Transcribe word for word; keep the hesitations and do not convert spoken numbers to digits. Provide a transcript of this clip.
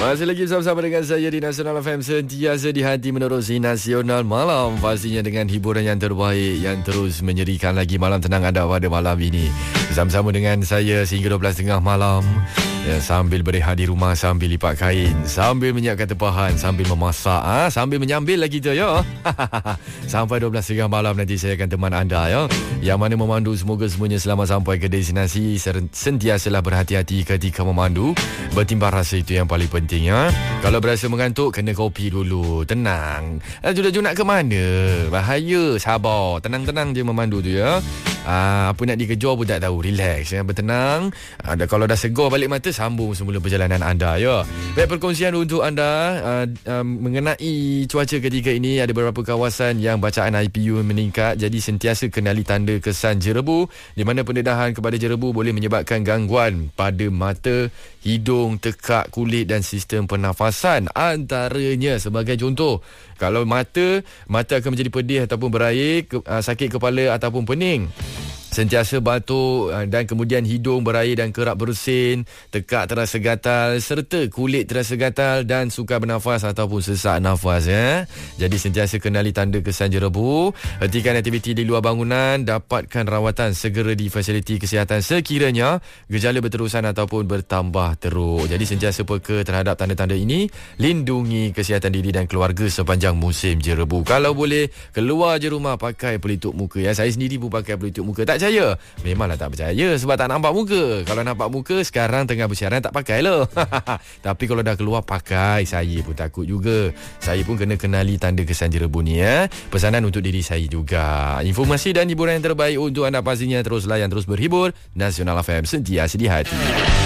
Masih lagi bersama dengan saya di Nasional F M, sentiasa di hati menerusi Nasional Malam. Pastinya dengan hiburan yang terbaik yang terus menyerikan lagi malam tenang anda pada malam ini. Bersama-sama dengan saya sehingga dua belas tiga puluh malam, ya, sambil berehat di rumah, sambil lipat kain, sambil menyiapkan tempahan, sambil memasak, ah, sambil menyambil lagi tu ya. Sampai dua belas tiga puluh malam nanti saya akan teman anda ya. Yang mana memandu, semoga semuanya selamat sampai ke destinasi. Sentiasalah berhati-hati ketika memandu. Bertimbang rasa itu yang paling penting ya. Kalau berasa mengantuk, kena kopi dulu. Tenang. Laju-laju nak ke mana? Bahaya. Sabar. Tenang-tenang je memandu tu ya. Aa, apa nak dikejar pun tak tahu. Relax ya. Bertenang. Aa, kalau dah segar balik mata, sambung semula perjalanan anda ya. Baik, perkongsian untuk anda aa, aa, mengenai cuaca ketika ini. Ada beberapa kawasan yang bacaan I P U meningkat. Jadi sentiasa kenali tanda kesan jerebu, di mana pendedahan kepada jerebu boleh menyebabkan gangguan pada mata, hidung, tekak kulit dan sistem pernafasan. Antaranya sebagai contoh, kalau mata, mata akan menjadi pedih ataupun berair, ke, uh, sakit kepala ataupun pening. Sentiasa batuk dan kemudian hidung berair dan kerap bersin, tekak terasa gatal serta kulit terasa gatal dan sukar bernafas ataupun sesak nafas ya. Jadi sentiasa kenali tanda kesan jerebu, hentikan aktiviti di luar bangunan, dapatkan rawatan segera di fasiliti kesihatan sekiranya gejala berterusan ataupun bertambah teruk. Jadi sentiasa peka terhadap tanda-tanda ini, lindungi kesihatan diri dan keluarga sepanjang musim jerebu. Kalau boleh keluar je rumah pakai pelitup muka ya. Saya sendiri pun pakai pelitup muka. Tak percaya? Memanglah tak percaya sebab tak nampak muka. Kalau nampak muka sekarang tengah bersiaran tak pakai lah. Tapi kalau dah keluar pakai. Saya pun takut juga. Saya pun kena kenali tanda kesan jerebu ni ya. Pesanan untuk diri saya juga. Informasi dan hiburan yang terbaik untuk anda pastinya terus layan, terus berhibur. Nasional F M, sentiasa di hati.